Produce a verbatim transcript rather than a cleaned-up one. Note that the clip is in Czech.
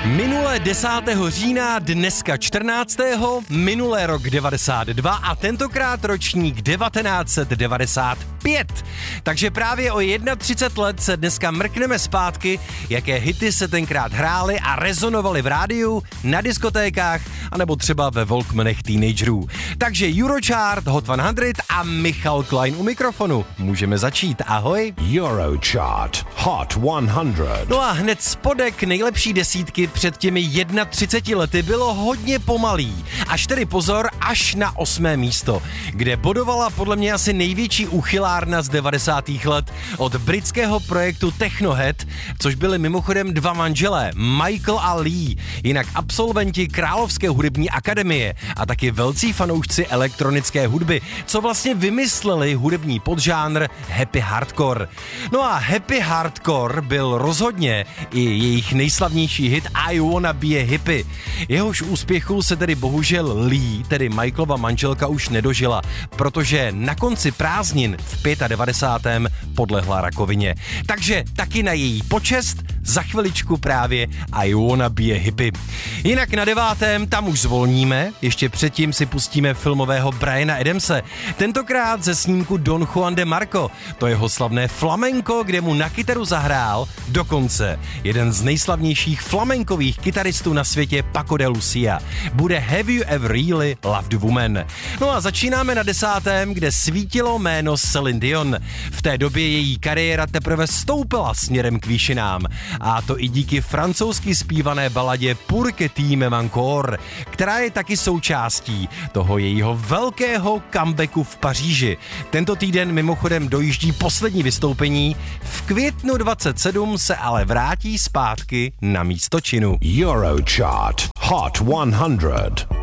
Minulé desátého října, dneska čtrnáctého minulé rok devadesát dva a tentokrát ročník devatenáct set devadesát pět. Takže právě o třicet jedna let se dneska mrkneme zpátky, jaké hity se tenkrát hrály a rezonovaly v rádiu, na diskotékách anebo třeba ve Walkmanech teenagerů. Takže Eurochart, Hot sto a Michal Klein u mikrofonu. Můžeme začít, ahoj. Eurochart, Hot sto. No a hned spodek nejlepší desítky před těmi třiceti jedna lety bylo hodně pomalý. Až tedy pozor, až na osmé místo, kde bodovala podle mě asi největší uchylárna z devadesátých let od britského projektu Technohead, což byli mimochodem dva manželé, Michael a Lee, jinak absolventi Královské hudební akademie a taky velcí fanoušci elektronické hudby, co vlastně vymysleli hudební podžánr happy hardcore. No a happy hardcore byl rozhodně i jejich nejslavnější hit I Wanna Be a Hippie. Jehož úspěchu se tedy bohužel Lee, tedy Michaelova manželka, už nedožila, protože na konci prázdnin v devadesátém pátém podlehla rakovině. Takže taky na její počest za chviličku právě I Wanna Be a Hippie. Jinak na devátém tam už zvolníme, ještě předtím si pustíme filmového Briana Adamse, tentokrát ze snímku Don Juan de Marco, to jeho slavné flamenko, kde mu na kytaru zahrál dokonce jeden z nejslavnějších flamenkových kytaristů na světě, Paco de Lucia. Bude Have You Ever Really Loved Woman. No a začínáme na desátém, kde svítilo jméno Celine Dion. V té době její kariéra teprve stoupila směrem k výšinám. A to i díky francouzsky zpívané baladě Pour que tu m'aimes encore, která je taky součástí toho jejího velkého comebacku v Paříži. Tento týden mimochodem dojíždí poslední vystoupení, v květnu dvacet sedm se ale vrátí zpátky na místo činu. Eurochart, Hot sto.